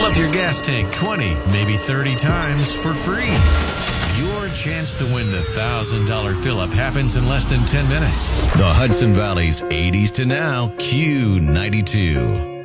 up your gas tank 20, maybe 30 times for free. Your chance to win the $1,000 fill-up happens in less than 10 minutes. The Hudson Valley's 80s to now Q92.